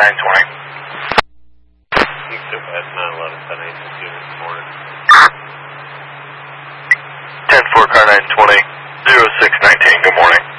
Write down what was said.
920. You took at 911, 1082 this morning. 10-4, car 920, 0619, good morning.